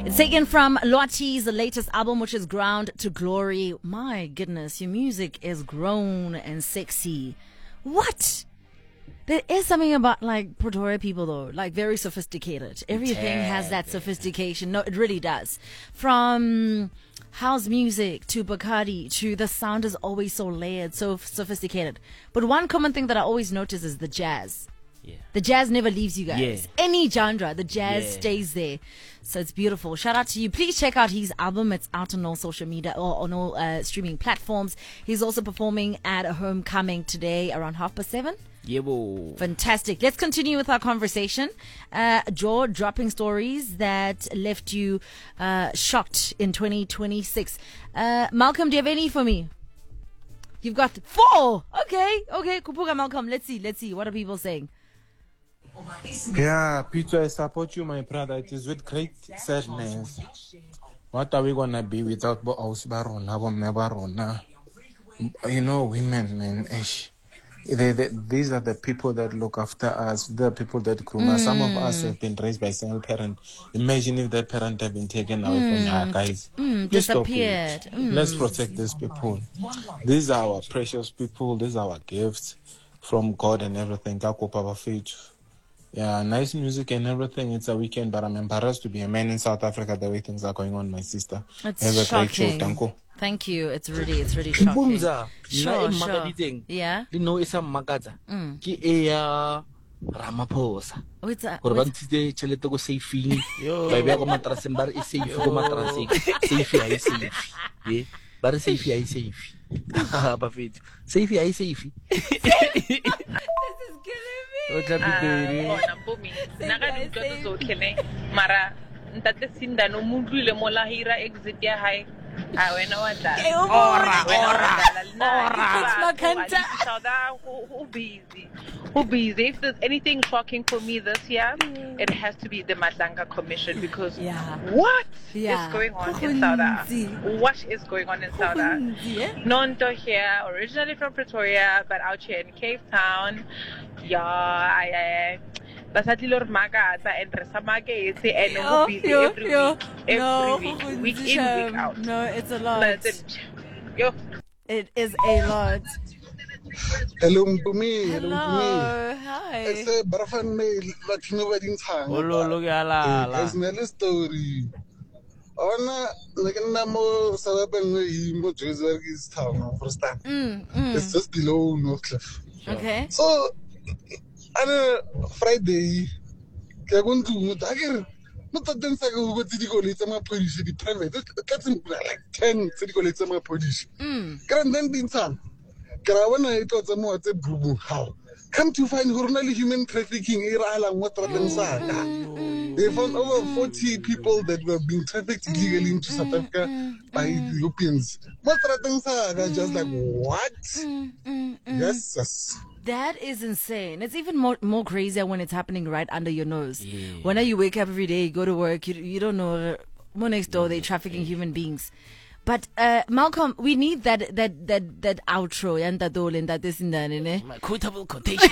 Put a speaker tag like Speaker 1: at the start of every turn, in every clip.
Speaker 1: It's taken from Loati's latest album, which is Ground to Glory. My goodness, your music is grown and sexy. What? There is something about like Pretoria people though, like very sophisticated. Everything has that sophistication. No, it really does. From house music to Bacardi to the sound is always so layered, so sophisticated. But one common thing that I always notice is the jazz.
Speaker 2: Yeah.
Speaker 1: The jazz never leaves you guys.
Speaker 2: Yeah.
Speaker 1: Any genre, the jazz stays there. So it's beautiful. Shout out to you. Please check out his album. It's out on all social media or on all streaming platforms. He's also performing at a homecoming today around 7:30.
Speaker 2: Yeah, boy.
Speaker 1: Fantastic. Let's continue with our conversation. Jaw dropping stories that left you shocked in 2026. Malcolm, do you have any for me? You've got 4. Okay. Kupuka Malcolm. Let's see. What are people saying?
Speaker 3: Yeah, Peter, I support you, my brother. It is with great sadness. What are we gonna be without Boaus Barona, Barona? You know, women, man. These are the people that look after us, the people that groom us. Some of us have been raised by single parent. Imagine if that parent had been taken away from our guys. Please stop it.
Speaker 1: Disappeared.
Speaker 3: Let's protect these people. These are our precious people. These are our gifts from God and everything. Yeah, nice music and everything. It's a weekend, but I'm embarrassed to be a man in South Africa the way things are going on, my sister.
Speaker 1: It's
Speaker 3: Have a great show.
Speaker 1: shocking.
Speaker 3: Thank you.
Speaker 1: Thank you. It's really shocking.
Speaker 4: Bumza,
Speaker 1: Sure.
Speaker 4: yeah.
Speaker 1: Yeah.
Speaker 4: You know it's a magaza. Ki eya Ramaphosa.
Speaker 1: Oh, it's a,
Speaker 4: Gore ba ntshitse tšhelete go safing. Ba bea go matraseng ba re e safe go matraseng. Safe ha e safe. Ye. Ba re safe ha e safe. Ba fetsi. Safe ha e safe. O tla piteri.
Speaker 5: Bona bomi nna ka di tlo tsotlhe ne mara ntate Sindano mo tlile mo la hira exit ya hae a wena wa tla who busy if there's anything shocking for me this year it has to be the Matlanga Commission because what is going on in South Africa? What is going on in South Africa? Nonto here, originally from Pretoria, but out here in Cape Town. Basatli lor makatsa and resamake and who busy every week in, week out.
Speaker 1: No, it's a lot.
Speaker 5: Yo.
Speaker 1: It is a lot.
Speaker 6: Hello, Mpumi.
Speaker 1: Hello, hi.
Speaker 6: It's a Barafan Latino wedding time.
Speaker 2: Look at
Speaker 6: It's another story. Ona Naganamo Salaban Mo Jersey's town for stand. It's just below Northcliffe.
Speaker 1: Okay.
Speaker 6: So on a Friday, I'm going to Dagger. Not that then I go to the college, I'm a Polish, the private. Like 10 city college, I'm a Polish. Grand then being son. Karawana, it was a more group. How? Come to find hormonal human trafficking, they found over 40 people that were being trafficked illegally into South Africa by Europeans. Just like, what? Yes.
Speaker 1: That is insane. It's even more crazier when it's happening right under your nose. When you wake up every day, you go to work, you don't know. Next door, they're trafficking human beings. But Malcolm, we need that outro and that all and that this and that, eh?
Speaker 2: My quotable quotation.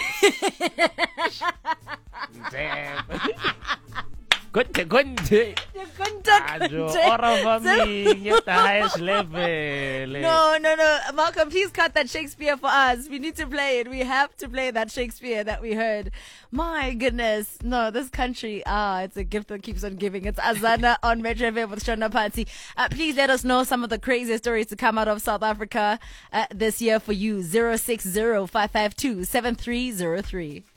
Speaker 2: Damn. Good.
Speaker 1: No. Malcolm, please cut that Shakespeare for us. We need to play it. We have to play that Shakespeare that we heard. My goodness. No, this country, it's a gift that keeps on giving. It's Azana on Metro FM with Shona Party. Please let us know some of the craziest stories to come out of South Africa this year for you. 060 552 7303.